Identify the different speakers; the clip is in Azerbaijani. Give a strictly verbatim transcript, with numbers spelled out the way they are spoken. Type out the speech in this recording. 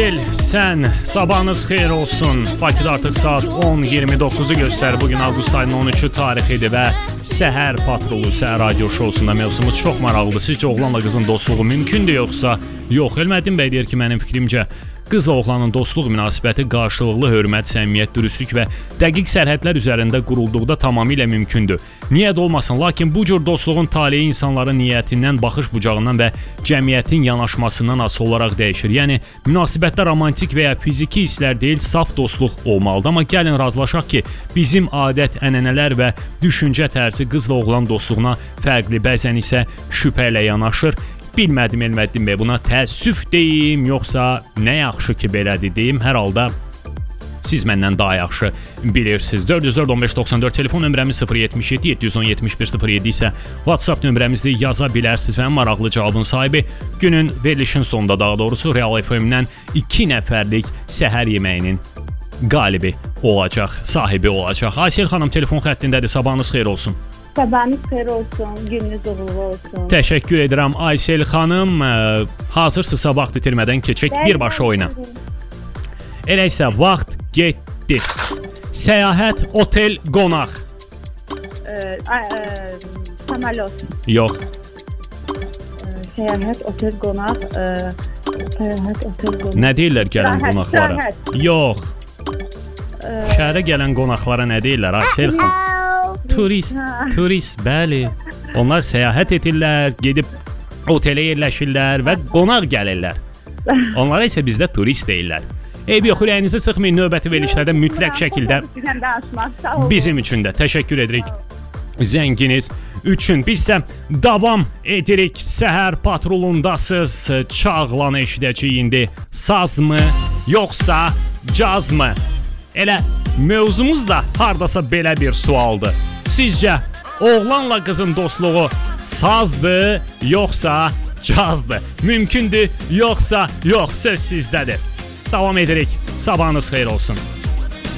Speaker 1: Aysel, sən, sabahınız xeyir olsun. Bakıda artıq saat on iyirmi doqquzu göstərir. Bugün avqust ayının on üçü tarixidir və Səhər Patrolu, Səhər Radio Şousunda mövzumuz çox maraqlıdır. Sizcə oğlanla qızın dostluğu mümkündür yoxsa yox? Elməddin bəy deyir ki, mənim fikrimcə qızla oğlanın dostluq münasibəti qarşılıqlı hörmət, səmimiyyət, dürüstlük və dəqiq sərhədlər üzərində qurulduqda tamamilə mümkündür. Niyyət olmasın, lakin bu cür dostluğun taleyi insanların niyyətindən, baxış bucağından və cəmiyyətin yanaşmasından asılı olaraq dəyişir. Yəni, münasibətdə romantik və ya fiziki hisslər deyil, saf dostluq olmalıdır. Amma gəlin razılaşaq ki, bizim adət, ənənələr və düşüncə tərzi qızla oğlan dostluğuna fərqli, bəzən isə şübhə ilə yanaşır. Bilmədim, elmədim bəy, buna təəssüf deyim, yoxsa nə yaxşı ki belədir deyim, hər halda siz məndən daha yaxşı bilirsiniz. dörd yüz dörd on beş doxsan dörd telefon nömrəmiz sıfır yetmiş yeddi yeddi yüz on yetmiş bir sıfır yeddi isə WhatsApp nömrəmizi yaza bilərsiniz və maraqlı cavabın sahibi günün verilişin sonunda, daha doğrusu Real F M-dən iki nəfərlik səhər yeməyinin qalibi olacaq, sahibi olacaq. Aysel xanım telefon xəttindədir, sabahınız xeyir olsun.
Speaker 2: Sabahınız xeyir olsun, gününüz uğurlu olsun.
Speaker 1: Təşəkkür edirəm Aysel xanım. Hazırsınızsa vaxt itirmədən keçək birbaşa oyuna. Elə isə vaxt getdi. Səyahət, otel, qonaq.
Speaker 2: Samalot.
Speaker 1: Yox.
Speaker 2: Səyahət, otel, qonaq. Səyahət, otel, qonaq.
Speaker 1: Nə deyirlər gələn qonaqlara? Yox. Şəhərə gələn qonaqlara nə deyirlər Aysel xanım? Turist, turist, bəli. Onlar səyahət edirlər, gedib otelə yerləşirlər və qonaq gəlirlər. Onlara isə bizdə turist deyirlər. Eyb yox, ürəyinizi sıxmayın, növbəti verilişlərdə mütləq şəkildə bizim üçün də təşəkkür edirik. Zənginiz üçün bizsə davam edirik. Səhər patrolundasınız. Çağlan eşidəcək indi. Saz mı, yoxsa caz mı? Elə mövzumuz da hardasa belə bir sualdır. Sizcə oğlanla qızın dostluğu sazdır, yoxsa cazdır? Mümkündür, yoxsa yox? Söz sizdədir. Davam edirik. Sabahınız xeyir olsun.